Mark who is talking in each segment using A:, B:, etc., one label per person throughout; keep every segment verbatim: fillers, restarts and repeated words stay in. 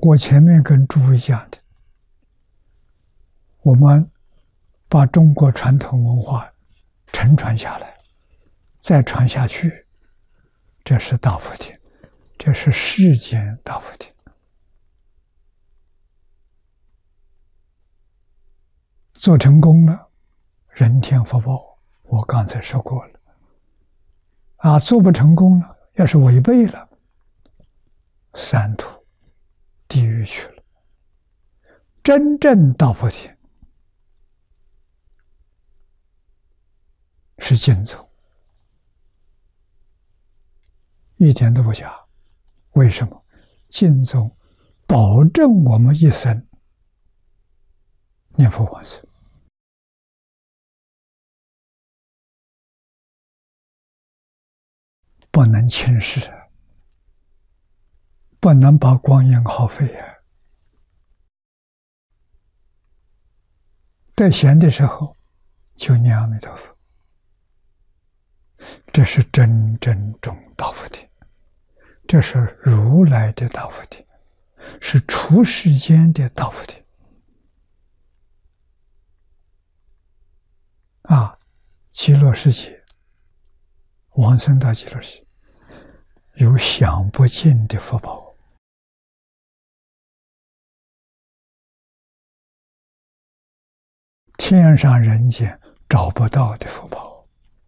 A: 我前面跟诸位讲的，我们把中国传统文化承传下来，再传下去，这是大福田，这是世间大福田。做成功了，人天福报，我刚才说过了。啊，做不成功了，要是违背了，三途地狱去了。真正大福田是净宗，一点都不假。为什么？净宗保证我们一生念佛往生，不能轻视，不能把光阴耗费啊！得闲的时候就念阿弥陀佛，这是真正种大福田，这是如来的大福田，是出世间的大福田。啊，极乐世界，往生到极乐世界，有享不尽的福报。天上人间找不到的福报。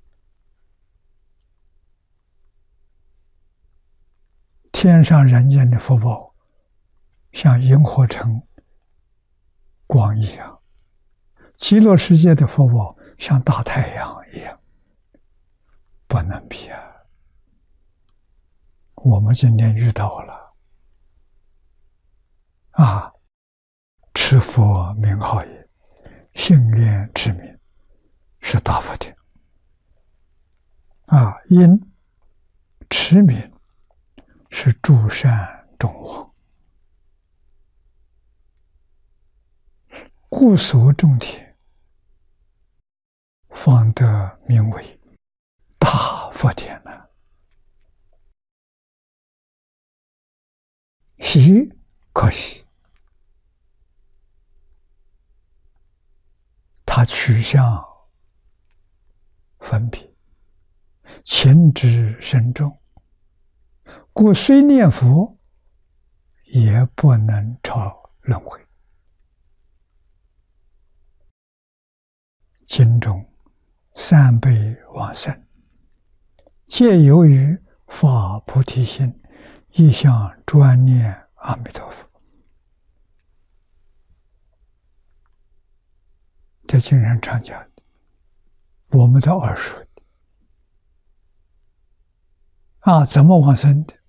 A: 天上人间的福报，像萤火虫光一样；极乐世界的福报，像大太阳一样，不能比啊！我们今天遇到了啊，持佛名号也，信愿持名，是大福田啊！因持名是诸善众王，故所种田，方得名为大福田呢。喜可喜，他取向分别，情之深重，故虽念佛，也不能超轮回。经中三辈往生，皆由于发菩提心，一向专念阿弥陀佛。这经上常讲的，我们都耳熟的啊，怎么往生的？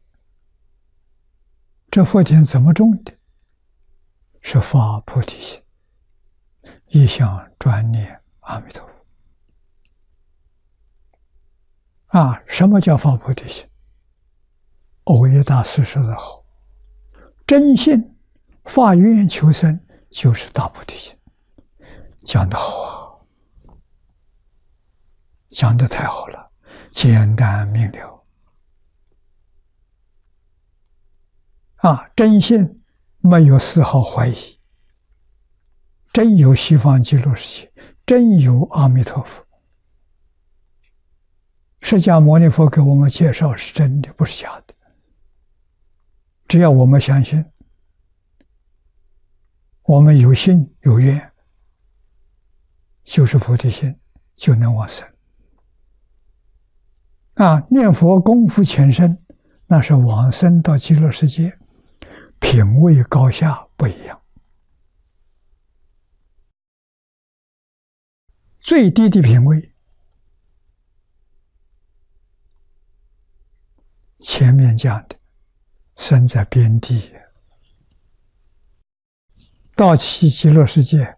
A: 这福田怎么种的？是发菩提心，一向专念阿弥陀佛。啊，什么叫发菩提心？蕅益大师说得好，真信发愿求生，就是大菩提心。讲得好啊，讲得太好了，简单明了。啊，真信没有丝毫怀疑，真有西方极乐世界，真有阿弥陀佛。释迦牟尼佛给我们介绍是真的，不是假的。只要我们相信，我们有心有愿，就是菩提心，就能往生。啊，念佛功夫浅深，那是往生到极乐世界，品位高下不一样。最低的品位，前面讲的，生在边地，到其极乐世界，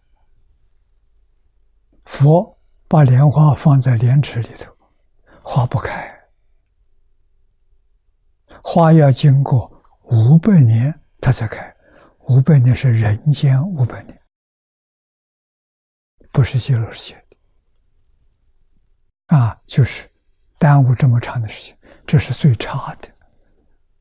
A: 佛把莲花放在莲池里头，花不开，花要经过五百年它才开，五百年是人间五百年，不是极乐世界的啊，就是耽误这么长的时间，这是最差的。